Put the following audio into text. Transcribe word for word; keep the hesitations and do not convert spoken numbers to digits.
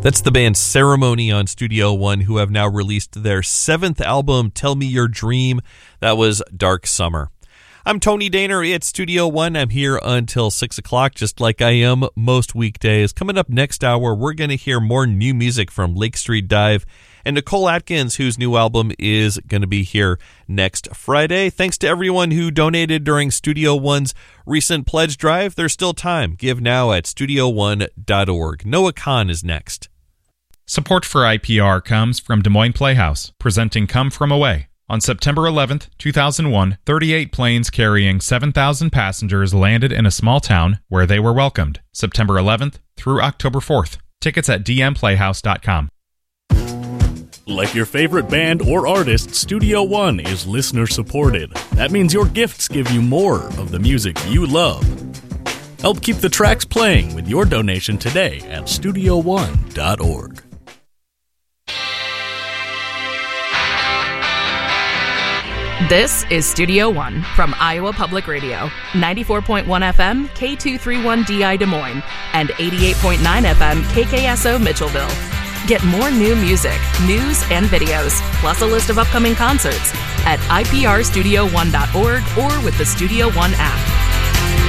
That's the band Ceremony on Studio One, who have now released their seventh album, Tell Me Your Dream. That was Dark Summer. I'm Tony Daner at Studio One. I'm here until six o'clock, just like I am most weekdays. Coming up next hour, we're going to hear more new music from Lake Street Dive and Nicole Atkins, whose new album is going to be here next Friday. Thanks to everyone who donated during Studio One's recent pledge drive. There's still time. Give now at studio one dot org. Noah Kahn is next. Support for I P R comes from Des Moines Playhouse, presenting Come From Away. On September eleventh, two thousand one, thirty-eight planes carrying seven thousand passengers landed in a small town where they were welcomed. September eleventh through October fourth. Tickets at d m playhouse dot com. Like your favorite band or artist, Studio One is listener-supported. That means your gifts give you more of the music you love. Help keep the tracks playing with your donation today at studio one dot org. This is Studio One from Iowa Public Radio, ninety-four point one F M, K two thirty-one D I Des Moines, and eighty-eight point nine F M, K K S O Mitchellville. Get more new music, news, and videos, plus a list of upcoming concerts at I P R studio one dot org or with the Studio One app.